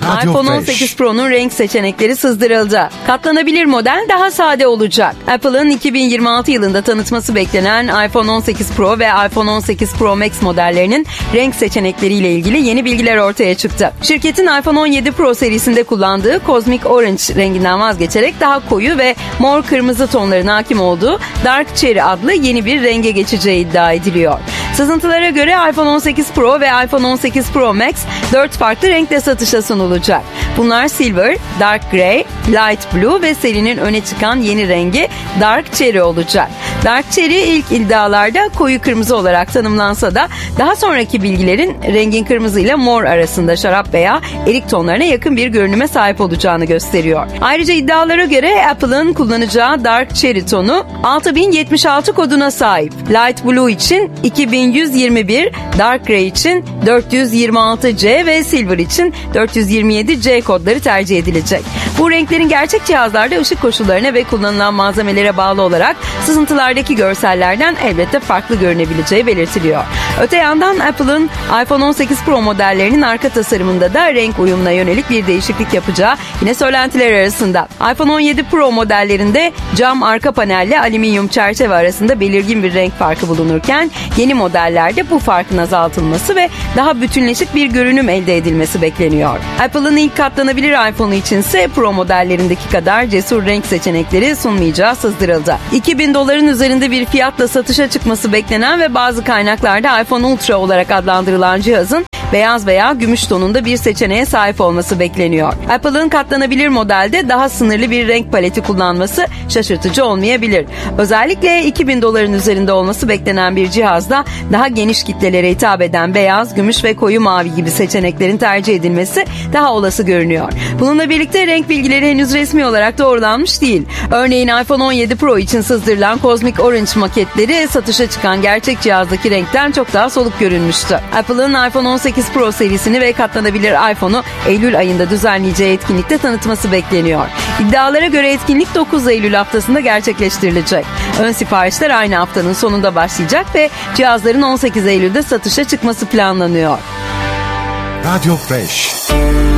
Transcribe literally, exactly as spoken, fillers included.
Radyo iPhone on sekiz Pro'nun renk seçenekleri sızdırıldı. Katlanabilir model daha sade olacak. Apple'ın iki bin yirmi altı yılında tanıtması beklenen iPhone on sekiz Pro ve iPhone on sekiz Pro Max modellerinin renk seçenekleriyle ilgili yeni bilgiler ortaya çıktı. Şirketin iPhone on yedi Pro serisinde kullandığı Cosmic Orange renginden vazgeçerek daha koyu ve mor kırmızı tonların hakim olduğu Dark Cherry adlı yeni bir renge geçeceği iddia ediliyor. Sızıntılara göre iPhone on sekiz Pro ve iPhone on sekiz Pro Max dört farklı renkte satışa sunulacak. Bunlar Silver, Dark Grey, Light Blue ve serinin öne çıkan yeni rengi Dark Cherry olacak. Dark Cherry ilk iddialarda koyu kırmızı olarak tanımlansa da daha sonraki bilgilerin rengin kırmızı ile mor arasında şarap veya erik tonlarına yakın bir görünüme sahip olacağını gösteriyor. Ayrıca iddialara göre Apple'ın kullanacağı Dark Cherry tonu altı bin yetmiş altı koduna sahip. Light Blue için iki bin yüz yirmi bir, Dark Grey için dört yüz yirmi altı C ve Silver için dört yüz yirmi yedi C kodları tercih edilecek. Bu renklerin gerçek cihazlarda ışık koşullarına ve kullanılan malzemelere bağlı olarak sızıntılardaki görsellerden elbette farklı görünebileceği belirtiliyor. Öte yandan Apple'ın iPhone on sekiz Pro modellerinin arka tasarımında da renk uyumuna yönelik bir değişiklik yapacağı yine söylentiler arasında. iPhone on yedi Pro modellerinde cam arka panelle alüminyum çerçeve arasında belirgin bir renk farkı bulunurken yeni modellerde bu farkın azaltılması ve daha bütünleşik bir görünüm elde edilmesi bekleniyor. Apple'ın ilk katlanabilir iPhone'u içinse Pro modellerindeki kadar cesur renk seçenekleri sunmayacağı sızdırıldı. iki bin doların üzerinde bir fiyatla satışa çıkması beklenen ve bazı kaynaklarda iPhone Ultra olarak adlandırılan cihazın beyaz veya gümüş tonunda bir seçeneğe sahip olması bekleniyor. Apple'ın katlanabilir modelde daha sınırlı bir renk paleti kullanması şaşırtıcı olmayabilir. Özellikle iki bin doların üzerinde olması beklenen bir cihazda daha geniş kitlelere hitap eden beyaz, gümüş ve koyu mavi gibi seçeneklerin tercih edilmesi daha olası görünüyor. Bununla birlikte renk bilgileri henüz resmi olarak doğrulanmış değil. Örneğin iPhone on yedi Pro için sızdırılan Cosmic Orange maketleri satışa çıkan gerçek cihazdaki renkten çok daha soluk görünmüştü. Apple'ın iPhone on sekiz Pro serisini ve katlanabilir iPhone'u Eylül ayında düzenleyeceği etkinlikte tanıtması bekleniyor. İddialara göre etkinlik dokuz Eylül haftasında gerçekleştirilecek. Ön siparişler aynı haftanın sonunda başlayacak ve cihazların on sekiz Eylül'de satışa çıkması planlanıyor. Radyo Fresh.